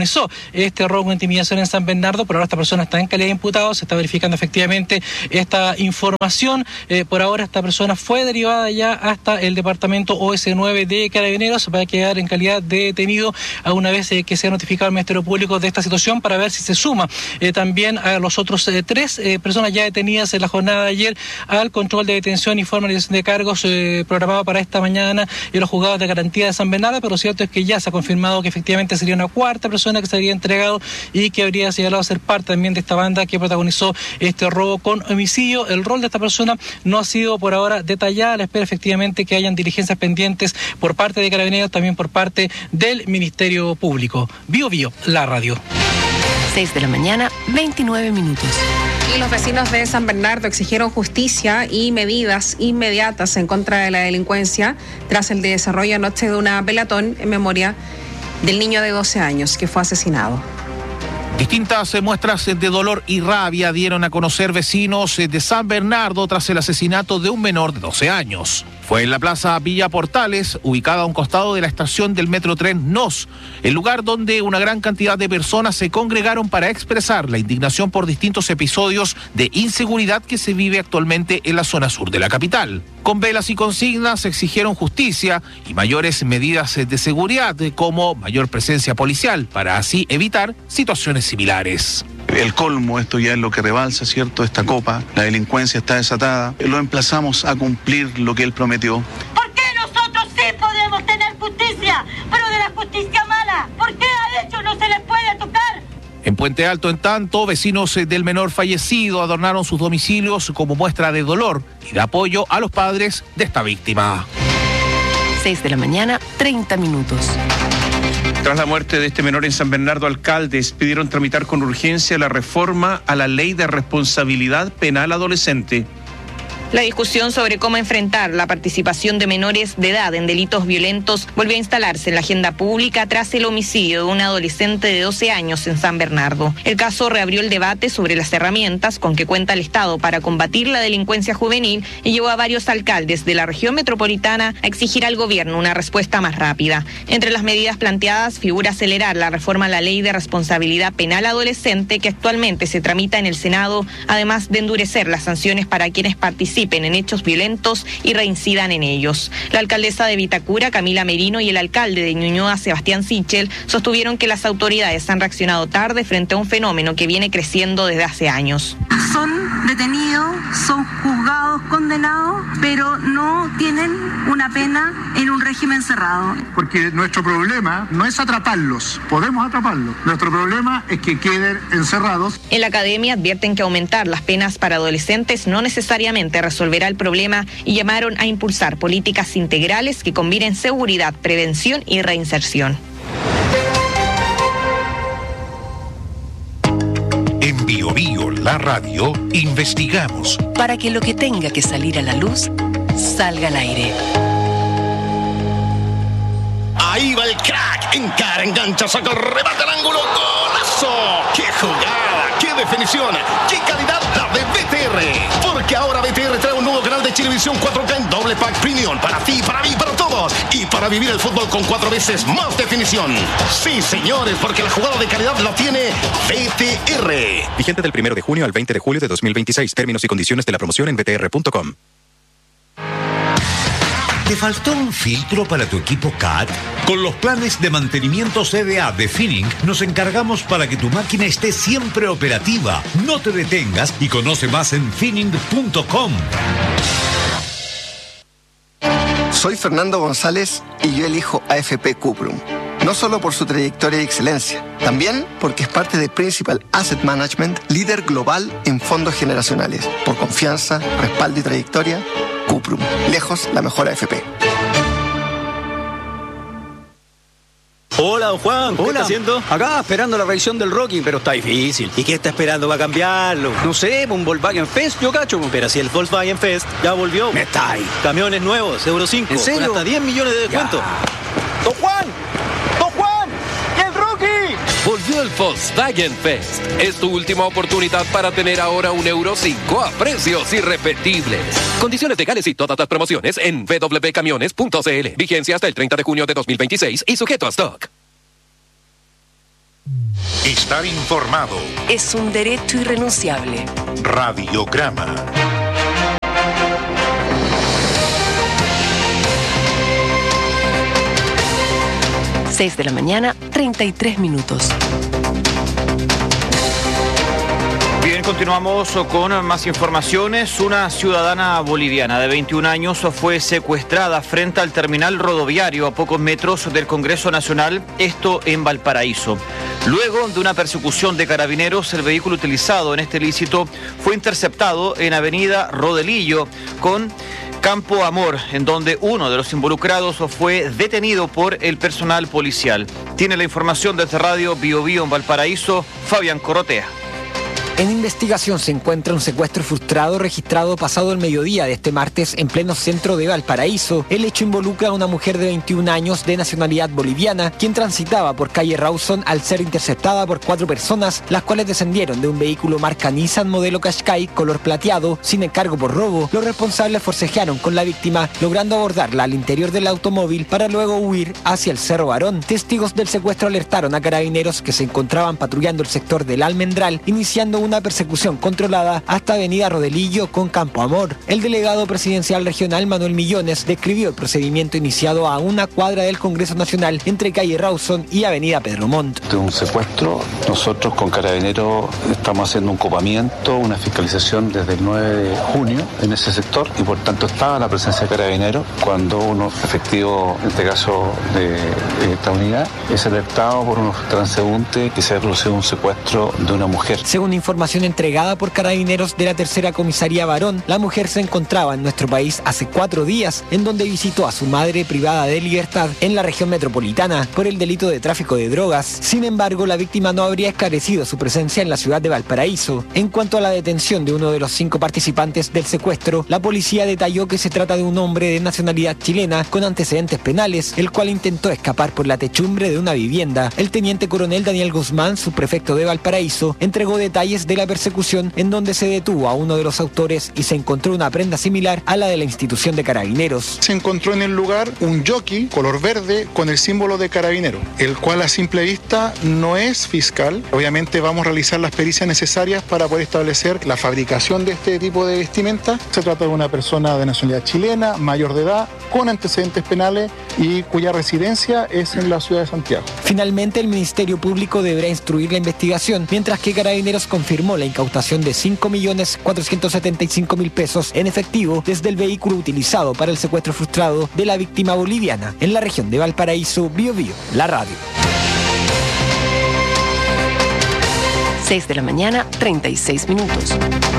este robo con intimidación en San Bernardo. Por ahora esta persona está en calidad de imputado, se está verificando efectivamente esta información. Eh, por ahora esta persona fue derivada ya hasta el departamento O S nueve de Carabineros, va a quedar en calidad de detenido a una vez eh, que sea notificado al Ministerio Público de esta situación, para ver si se suma eh, también a los otros eh, tres eh, personas ya detenidas en la jornada de ayer al control de detención y formalización de cargos eh, programado para esta mañana en los juzgados de garantía de San Bernardo. Pero lo cierto es que ya se ha confirmado que efectivamente sería una cuarta persona que se habría entregado y que habría señalado ser parte también de esta banda que protagonizó este robo con homicidio. El rol de esta persona no ha sido por ahora detallada, la espera efectivamente que hayan diligencias pendientes por parte de Carabineros, también por parte del Ministerio Público. Bio Bio, la radio. seis de la mañana, veintinueve minutos. Y los vecinos de San Bernardo exigieron justicia y medidas inmediatas en contra de la delincuencia tras el desarrollo anoche de una pelatón en memoria del niño de doce años que fue asesinado. Distintas muestras de dolor y rabia dieron a conocer vecinos de San Bernardo tras el asesinato de un menor de doce años. Fue en la plaza Villa Portales, ubicada a un costado de la estación del Metrotren Nos, el lugar donde una gran cantidad de personas se congregaron para expresar la indignación por distintos episodios de inseguridad que se vive actualmente en la zona sur de la capital. Con velas y consignas exigieron justicia y mayores medidas de seguridad, como mayor presencia policial, para así evitar situaciones similares. El colmo, esto ya es lo que rebalsa, ¿cierto? Esta copa, la delincuencia está desatada. Lo emplazamos a cumplir lo que él prometió. ¿Por qué nosotros sí podemos tener justicia, pero de la justicia mala? ¿Por qué a ellos no se les puede tocar? En Puente Alto, en tanto, vecinos del menor fallecido adornaron sus domicilios como muestra de dolor y de apoyo a los padres de esta víctima. seis de la mañana, treinta minutos. Tras la muerte de este menor en San Bernardo, alcaldes pidieron tramitar con urgencia la reforma a la Ley de Responsabilidad Penal Adolescente. La discusión sobre cómo enfrentar la participación de menores de edad en delitos violentos volvió a instalarse en la agenda pública tras el homicidio de un adolescente de doce años en San Bernardo. El caso reabrió el debate sobre las herramientas con que cuenta el Estado para combatir la delincuencia juvenil y llevó a varios alcaldes de la región metropolitana a exigir al gobierno una respuesta más rápida. Entre las medidas planteadas figura acelerar la reforma a la Ley de Responsabilidad Penal Adolescente que actualmente se tramita en el Senado, además de endurecer las sanciones para quienes participan en hechos violentos y reincidan en ellos. La alcaldesa de Vitacura, Camila Merino, y el alcalde de Ñuñoa, Sebastián Sichel, sostuvieron que las autoridades han reaccionado tarde frente a un fenómeno que viene creciendo desde hace años. Son detenidos, son juzgados, condenados, pero no tienen una pena en un régimen cerrado. Porque nuestro problema no es atraparlos, podemos atraparlos. Nuestro problema es que queden encerrados. En la academia advierten que aumentar las penas para adolescentes no necesariamente resolverá el problema y llamaron a impulsar políticas integrales que combinen seguridad, prevención y reinserción. En Bio Bio, la radio, investigamos para que lo que tenga que salir a la luz salga al aire. Ahí va el crack, encara, engancha, saca el remate al ángulo, ¡golazo! ¡Qué jugada! ¡Qué definición! ¡Qué calidad la de B T R! Porque ahora B T R trae un nuevo canal de Chilevisión cuatro K en doble pack premium para ti, para mí, para todos y para vivir el fútbol con cuatro veces más definición. Sí, señores, porque la jugada de calidad la tiene B T R. Vigente del primero de junio al veinte de julio de dos mil veintiséis. Términos y condiciones de la promoción en b t r punto com. ¿Te faltó un filtro para tu equipo C A T? Con los planes de mantenimiento C D A de Finning nos encargamos para que tu máquina esté siempre operativa. No te detengas y conoce más en finning punto com. Soy Fernando González y yo elijo A F P Cuprum. No solo por su trayectoria y excelencia, también porque es parte de Principal Asset Management, líder global en fondos generacionales. Por confianza, respaldo y trayectoria, Cuprum. Lejos la mejor A F P. Hola, don Juan, ¿qué Hola. está haciendo? Acá esperando la revisión del Rocking, pero está difícil. ¿Y qué está esperando para cambiarlo? No sé, un Volkswagen Fest, yo cacho. Pero si el Volkswagen Fest ya volvió. Me está ahí. Camiones nuevos, Euro cinco. ¿En serio? Con hasta diez millones de descuento. Ya. ¡Don Juan! ¡Don Juan! ¡Y el Rocky! Volvió el Volkswagen Fest. Es tu última oportunidad para tener ahora un Euro cinco a precios irrepetibles. Condiciones legales y todas las promociones en w w w punto camiones punto c l. Vigencia hasta el treinta de junio de dos mil veintiséis y sujeto a stock. Estar informado. Es un derecho irrenunciable. Radiograma. seis de la mañana, treinta y tres minutos. Bien, continuamos con más informaciones. Una ciudadana boliviana de veintiún años fue secuestrada frente al terminal rodoviario a pocos metros del Congreso Nacional, esto en Valparaíso. Luego de una persecución de carabineros, el vehículo utilizado en este ilícito fue interceptado en Avenida Rodelillo con Campo Amor, en donde uno de los involucrados fue detenido por el personal policial. Tiene la información desde Radio Bio Bio en Valparaíso, Fabián Corrotea. En investigación se encuentra un secuestro frustrado registrado pasado el mediodía de este martes en pleno centro de Valparaíso. El hecho involucra a una mujer de veintiún años de nacionalidad boliviana, quien transitaba por calle Rawson al ser interceptada por cuatro personas, las cuales descendieron de un vehículo marca Nissan modelo Qashqai color plateado, sin encargo por robo. Los responsables forcejearon con la víctima, logrando abordarla al interior del automóvil para luego huir hacia el Cerro Barón. Testigos del secuestro alertaron a carabineros que se encontraban patrullando el sector del Almendral, iniciando un una persecución controlada hasta Avenida Rodelillo con Campo Amor. El delegado presidencial regional Manuel Millones describió el procedimiento iniciado a una cuadra del Congreso Nacional entre calle Rawson y Avenida Pedro Montt. De un secuestro, nosotros con Carabineros estamos haciendo un copamiento, una fiscalización desde el nueve de junio en ese sector y por tanto estaba la presencia de Carabineros cuando uno efectivo, en este caso de, de esta unidad, es alertado por unos transeúntes que se ha producido un secuestro de una mujer. Según información entregada por Carabineros de la tercera comisaría Barón, la mujer se encontraba en nuestro país hace cuatro días, en donde visitó a su madre privada de libertad en la región metropolitana por el delito de tráfico de drogas. Sin embargo, la víctima no habría esclarecido su presencia en la ciudad de Valparaíso. En cuanto a la detención de uno de los cinco participantes del secuestro, la policía detalló que se trata de un hombre de nacionalidad chilena con antecedentes penales, el cual intentó escapar por la techumbre de una vivienda. El teniente coronel Daniel Guzmán, subprefecto de Valparaíso, entregó detalles de la persecución en donde se detuvo a uno de los autores y se encontró una prenda similar a la de la institución de Carabineros. Se encontró en el lugar un jockey color verde con el símbolo de Carabinero, el cual a simple vista no es fiscal. Obviamente vamos a realizar las pericias necesarias para poder establecer la fabricación de este tipo de vestimenta. Se trata de una persona de nacionalidad chilena, mayor de edad, con antecedentes penales y cuya residencia es en la ciudad de Santiago. Finalmente, el Ministerio Público deberá instruir la investigación, mientras que Carabineros confirmó la incautación de cinco millones cuatrocientos setenta y cinco mil pesos en efectivo desde el vehículo utilizado para el secuestro frustrado de la víctima boliviana en la región de Valparaíso. Bio Bio, la radio. seis de la mañana, treinta y seis minutos.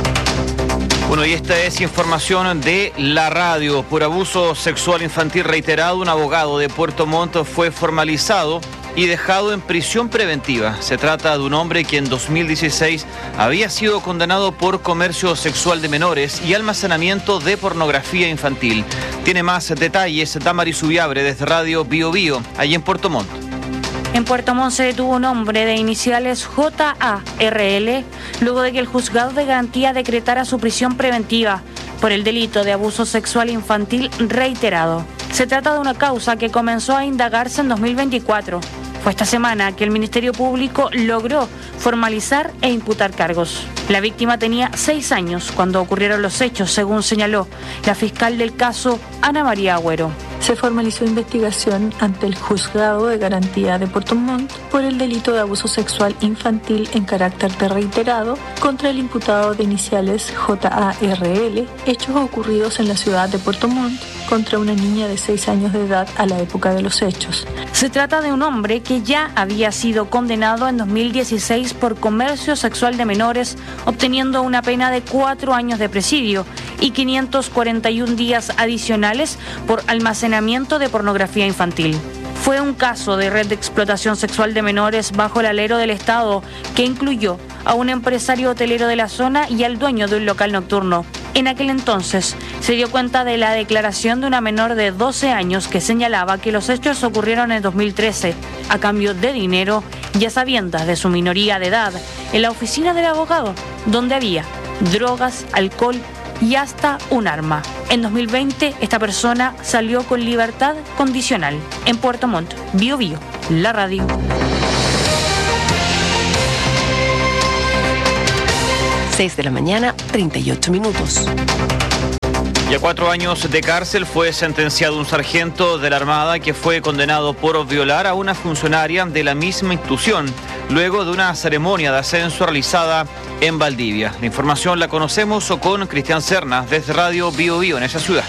Bueno, y esta es información de la radio. Por abuso sexual infantil reiterado, un abogado de Puerto Montt fue formalizado y dejado en prisión preventiva. Se trata de un hombre que en dos mil dieciséis había sido condenado por comercio sexual de menores y almacenamiento de pornografía infantil. Tiene más detalles Damaris Subiabre desde Radio Bio Bio, allí en Puerto Montt. En Puerto Montt se detuvo un hombre de iniciales J A R L luego de que el juzgado de garantía decretara su prisión preventiva por el delito de abuso sexual infantil reiterado. Se trata de una causa que comenzó a indagarse en dos mil veinticuatro. Fue esta semana que el Ministerio Público logró formalizar e imputar cargos. La víctima tenía seis años cuando ocurrieron los hechos, según señaló la fiscal del caso, Ana María Agüero. Se formalizó investigación ante el Juzgado de Garantía de Puerto Montt por el delito de abuso sexual infantil en carácter de reiterado contra el imputado de iniciales J A R L, hechos ocurridos en la ciudad de Puerto Montt contra una niña de seis años de edad a la época de los hechos. Se trata de un hombre que ya había sido condenado en dos mil dieciséis por comercio sexual de menores, obteniendo una pena de cuatro años de presidio y quinientos cuarenta y un días adicionales por almacenamiento de pornografía infantil. Fue un caso de red de explotación sexual de menores bajo el alero del Estado que incluyó a un empresario hotelero de la zona y al dueño de un local nocturno. En aquel entonces se dio cuenta de la declaración de una menor de doce años que señalaba que los hechos ocurrieron en dos mil trece a cambio de dinero y a sabiendas de su minoría de edad en la oficina del abogado, donde había drogas, alcohol y hasta un arma. En dos mil veinte, esta persona salió con libertad condicional. En Puerto Montt, Bio Bio, la radio. seis de la mañana, treinta y ocho minutos. Y a cuatro años de cárcel fue sentenciado un sargento de la Armada que fue condenado por violar a una funcionaria de la misma institución, luego de una ceremonia de ascenso realizada en Valdivia. La información la conocemos con Cristian Cernas desde Radio Bio Bio en esa ciudad.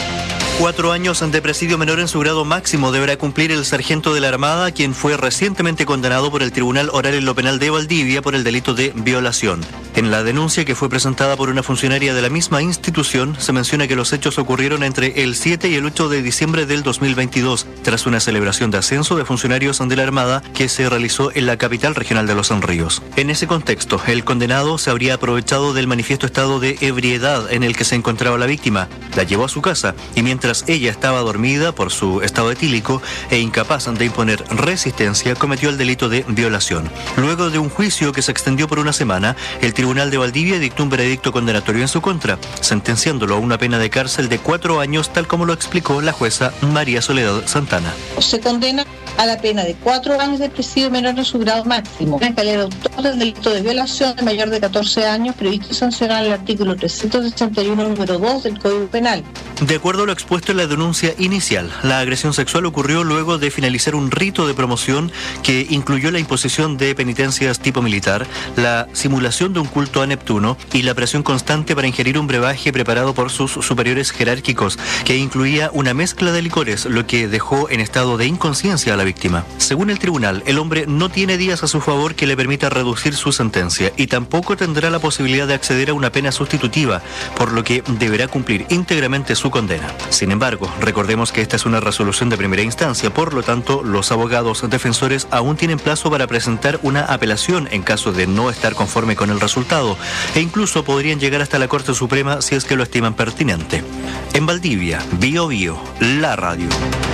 Cuatro años de presidio menor en su grado máximo deberá cumplir el sargento de la Armada, quien fue recientemente condenado por el Tribunal Oral en lo Penal de Valdivia por el delito de violación. En la denuncia que fue presentada por una funcionaria de la misma institución, se menciona que los hechos ocurrieron entre el siete y el ocho de diciembre del dos mil veintidós, tras una celebración de ascenso de funcionarios de la Armada que se realizó en la capital regional de Los Ríos. En ese contexto, el condenado se habría aprovechado del manifiesto estado de ebriedad en el que se encontraba la víctima, la llevó a su casa y mientras Mientras ella estaba dormida por su estado etílico e incapaz de imponer resistencia, cometió el delito de violación. Luego de un juicio que se extendió por una semana, el Tribunal de Valdivia dictó un veredicto condenatorio en su contra, sentenciándolo a una pena de cárcel de cuatro años, tal como lo explicó la jueza María Soledad Santana. Se condena a la pena de cuatro años de presidio menor en su grado máximo, en calidad de autor del delito de violación de mayor de catorce años, previsto y sancionado en el artículo trescientos sesenta y uno, número dos del Código Penal. De acuerdo a lo expuesto en la denuncia inicial, la agresión sexual ocurrió luego de finalizar un rito de promoción que incluyó la imposición de penitencias tipo militar, la simulación de un culto a Neptuno y la presión constante para ingerir un brebaje preparado por sus superiores jerárquicos, que incluía una mezcla de licores, lo que dejó en estado de inconsciencia a la víctima. Según el tribunal, el hombre no tiene días a su favor que le permita reducir su sentencia y tampoco tendrá la posibilidad de acceder a una pena sustitutiva, por lo que deberá cumplir íntegramente su condena. Sin embargo, recordemos que esta es una resolución de primera instancia, por lo tanto, los abogados defensores aún tienen plazo para presentar una apelación en caso de no estar conforme con el resultado, e incluso podrían llegar hasta la Corte Suprema si es que lo estiman pertinente. En Valdivia, Bio Bio, la radio.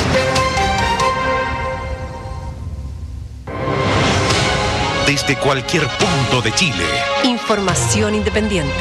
Desde cualquier punto de Chile. Información independiente.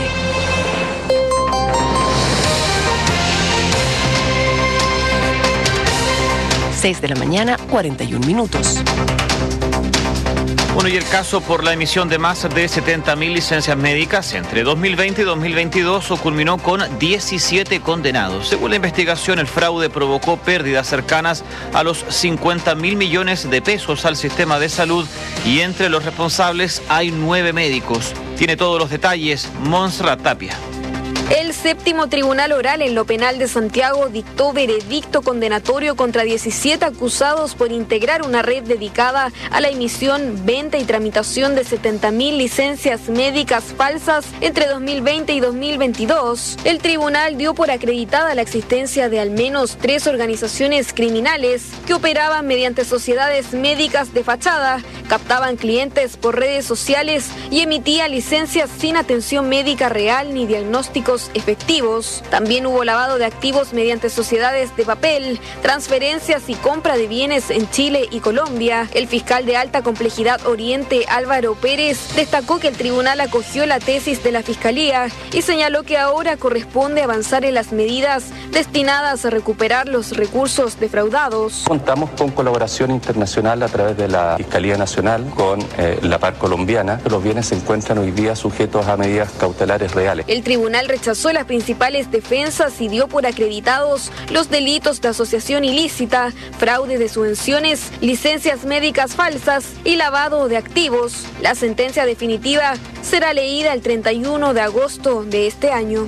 seis de la mañana, cuarenta y un minutos. Bueno, y el caso por la emisión de más de setenta mil licencias médicas entre dos mil veinte y dos mil veintidós culminó con diecisiete condenados. Según la investigación, el fraude provocó pérdidas cercanas a los cincuenta mil millones de pesos al sistema de salud y entre los responsables hay nueve médicos. Tiene todos los detalles Montserrat Tapia. El séptimo tribunal oral en lo penal de Santiago dictó veredicto condenatorio contra diecisiete acusados por integrar una red dedicada a la emisión, venta y tramitación de setenta mil licencias médicas falsas entre dos mil veinte y dos mil veintidós. El tribunal dio por acreditada la existencia de al menos tres organizaciones criminales que operaban mediante sociedades médicas de fachada, captaban clientes por redes sociales y emitían licencias sin atención médica real ni diagnósticos efectivos. También hubo lavado de activos mediante sociedades de papel, transferencias y compra de bienes en Chile y Colombia. El fiscal de alta complejidad Oriente, Álvaro Pérez, destacó que el tribunal acogió la tesis de la Fiscalía y señaló que ahora corresponde avanzar en las medidas destinadas a recuperar los recursos defraudados. Contamos con colaboración internacional a través de la Fiscalía Nacional con eh, la par colombiana. Los bienes se encuentran hoy día sujetos a medidas cautelares reales. El tribunal rechazó las principales defensas y dio por acreditados los delitos de asociación ilícita, fraude de subvenciones, licencias médicas falsas y lavado de activos. La sentencia definitiva será leída el treinta y uno de agosto de este año.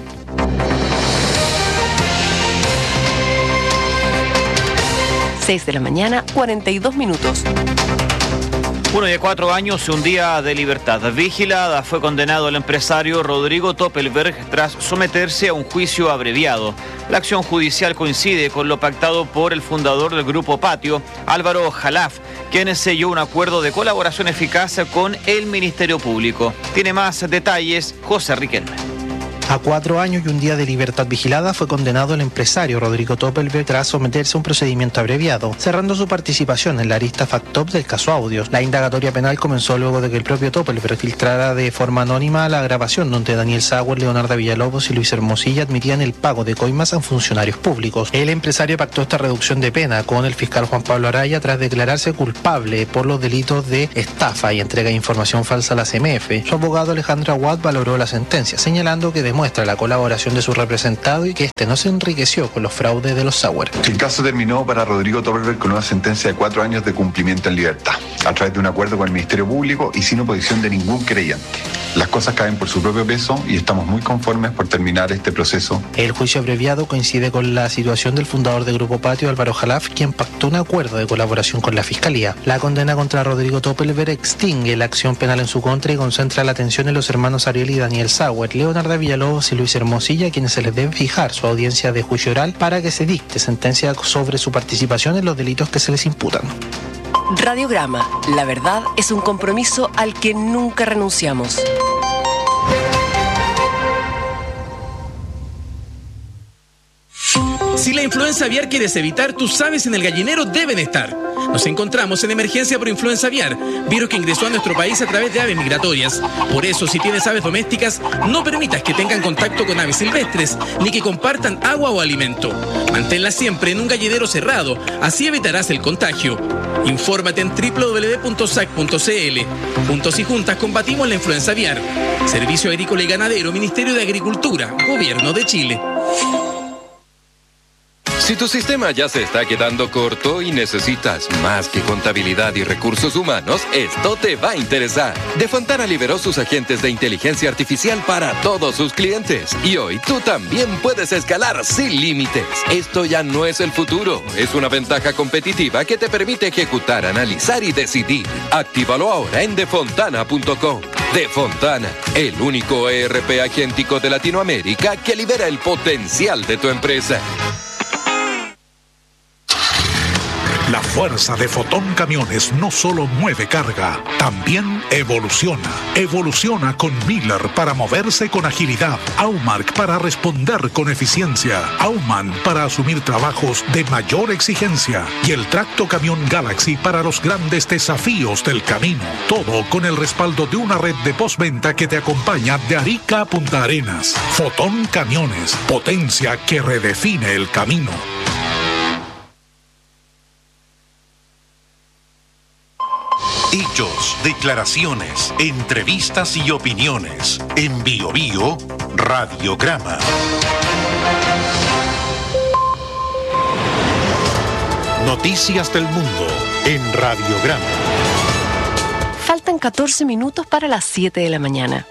seis de la mañana, cuarenta y dos minutos. Uno de cuatro años y un día de libertad vigilada fue condenado el empresario Rodrigo Toppelberg tras someterse a un juicio abreviado. La acción judicial coincide con lo pactado por el fundador del Grupo Patio, Álvaro Jalaf, quien selló un acuerdo de colaboración eficaz con el Ministerio Público. Tiene más detalles José Riquelme. A cuatro años y un día de libertad vigilada fue condenado el empresario Rodrigo Toppelberg tras someterse a un procedimiento abreviado, cerrando su participación en la arista FACTOP del caso Audios. La indagatoria penal comenzó luego de que el propio Toppelberg filtrara de forma anónima la grabación donde Daniel Sauer, Leonardo Villalobos y Luis Hermosilla admitían el pago de coimas a funcionarios públicos. El empresario pactó esta reducción de pena con el fiscal Juan Pablo Araya tras declararse culpable por los delitos de estafa y entrega de información falsa a la C M F. Su abogado Alejandro Aguad valoró la sentencia, señalando que demuestra la colaboración de su representado y que este no se enriqueció con los fraudes de los Sauer. El caso terminó para Rodrigo Toppelberg con una sentencia de cuatro años de cumplimiento en libertad, a través de un acuerdo con el Ministerio Público y sin oposición de ningún creyente. Las cosas caen por su propio peso y estamos muy conformes por terminar este proceso. El juicio abreviado coincide con la situación del fundador de Grupo Patio, Álvaro Jalaf, quien pactó un acuerdo de colaboración con la Fiscalía. La condena contra Rodrigo Toppelberg extingue la acción penal en su contra y concentra la atención en los hermanos Ariel y Daniel Sauer, Leonardo Villalobos y Luis Hermosilla, a quienes se les debe fijar su audiencia de juicio oral para que se dicte sentencia sobre su participación en los delitos que se les imputan. Radiograma, la verdad es un compromiso al que nunca renunciamos. Si la influenza aviar quieres evitar, tus aves en el gallinero deben estar. Nos encontramos en emergencia por influenza aviar, virus que ingresó a nuestro país a través de aves migratorias. Por eso, si tienes aves domésticas, no permitas que tengan contacto con aves silvestres, ni que compartan agua o alimento. Manténlas siempre en un gallinero cerrado, así evitarás el contagio. Infórmate en doble u doble u doble u punto sac punto c l. Juntos y juntas combatimos la influenza aviar. Servicio Agrícola y Ganadero, Ministerio de Agricultura, Gobierno de Chile. Si tu sistema ya se está quedando corto y necesitas más que contabilidad y recursos humanos, esto te va a interesar. De Fontana liberó sus agentes de inteligencia artificial para todos sus clientes. Y hoy tú también puedes escalar sin límites. Esto ya no es el futuro. Es una ventaja competitiva que te permite ejecutar, analizar y decidir. Actívalo ahora en defontana punto com. Defontana, el único E R P agéntico de Latinoamérica que libera el potencial de tu empresa. La fuerza de Fotón Camiones no solo mueve carga, también evoluciona. Evoluciona con Miller para moverse con agilidad, Aumark para responder con eficiencia, Auman para asumir trabajos de mayor exigencia y el Tracto Camión Galaxy para los grandes desafíos del camino. Todo con el respaldo de una red de postventa que te acompaña de Arica a Punta Arenas. Fotón Camiones, potencia que redefine el camino. Hechos, declaraciones, entrevistas y opiniones. En Bio Bio, Radiograma. Noticias del mundo en Radiograma. Faltan catorce minutos para las siete de la mañana.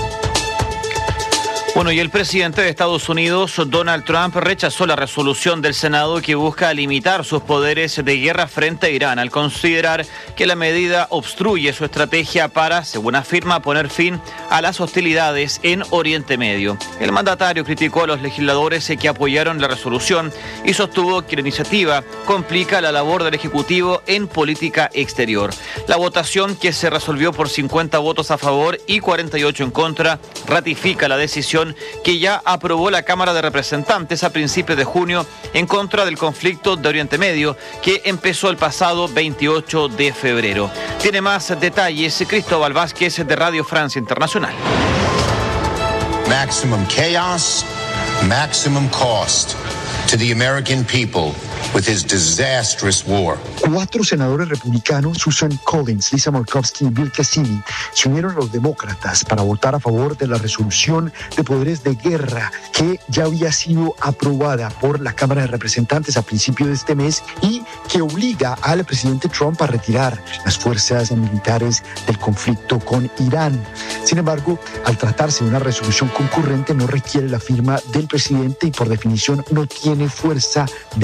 Bueno, y el presidente de Estados Unidos, Donald Trump, rechazó la resolución del Senado que busca limitar sus poderes de guerra frente a Irán, al considerar que la medida obstruye su estrategia para, según afirma, poner fin a las hostilidades en Oriente Medio. El mandatario criticó a los legisladores que apoyaron la resolución y sostuvo que la iniciativa complica la labor del Ejecutivo en política exterior. La votación, que se resolvió por cincuenta votos a favor y cuarenta y ocho en contra, ratifica la decisión que ya aprobó la Cámara de Representantes a principios de junio en contra del conflicto de Oriente Medio, que empezó el pasado veintiocho de febrero. Tiene más detalles Cristóbal Vázquez de Radio Francia Internacional. Maximum chaos, maximum cost to the American people with his disastrous war. Cuatro senadores republicanos, Susan Collins, Lisa Murkowski y Bill Cassidy, se unieron a los demócratas para votar a favor de la resolución de poderes de guerra que ya había sido aprobada por la Cámara de Representantes a principios de este mes y que obliga al presidente Trump a retirar las fuerzas militares del conflicto con Irán. Sin embargo, al tratarse de una resolución concurrente, no requiere la firma del presidente y por definición no tiene fuerza de ley.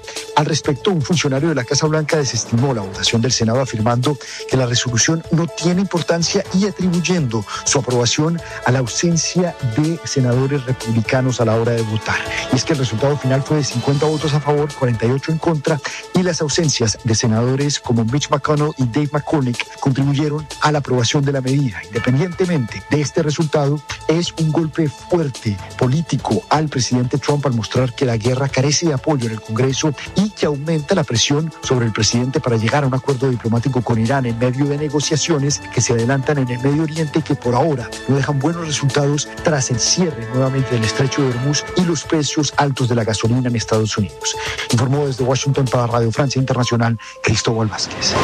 Al respecto, un funcionario de la Casa Blanca desestimó la votación del Senado afirmando que la resolución no tiene importancia y atribuyendo su aprobación a la ausencia de senadores republicanos a la hora de votar. Y es que el resultado final fue de cincuenta votos a favor, cuarenta y ocho en contra, y las ausencias de senadores como Mitch McConnell y Dave McCormick contribuyeron a la aprobación de la medida. Independientemente de este resultado, es un golpe fuerte político al presidente Trump al mostrar que la guerra carece de apoyo en el Congreso y que aumenta la presión sobre el presidente para llegar a un acuerdo diplomático con Irán en medio de negociaciones que se adelantan en el Medio Oriente y que por ahora no dejan buenos resultados tras el cierre nuevamente del estrecho de Hormuz y los precios altos de la gasolina en Estados Unidos. Informó desde Washington para Radio Francia Internacional, Cristóbal Vázquez.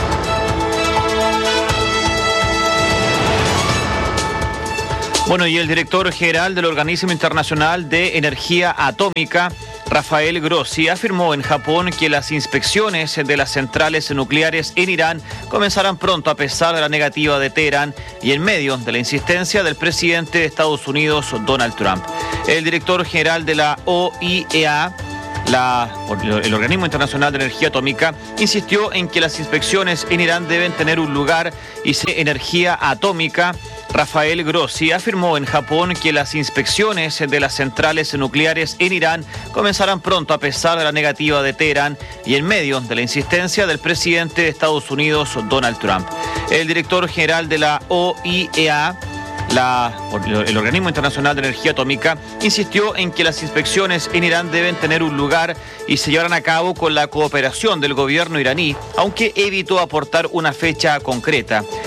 Bueno, y el director general del Organismo Internacional de Energía Atómica, Rafael Grossi, afirmó en Japón que las inspecciones de las centrales nucleares en Irán comenzarán pronto a pesar de la negativa de Teherán y en medio de la insistencia del presidente de Estados Unidos, Donald Trump. El director general de la O I E A, La, el Organismo Internacional de Energía Atómica, insistió en que las inspecciones en Irán deben tener un lugar y se energía atómica. Rafael Grossi afirmó en Japón que las inspecciones de las centrales nucleares en Irán comenzarán pronto a pesar de la negativa de Teherán y en medio de la insistencia del presidente de Estados Unidos, Donald Trump. El director general de la O I E A, La, el Organismo Internacional de Energía Atómica, insistió en que las inspecciones en Irán deben tener un lugar y se llevarán a cabo con la cooperación del gobierno iraní, aunque evitó aportar una fecha concreta.